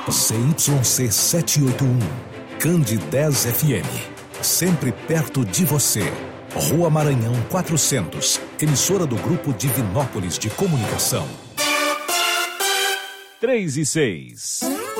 CYC 781, Candidez FM, sempre perto de você. Rua Maranhão 400, emissora do Grupo Divinópolis de Comunicação. 3 e 6.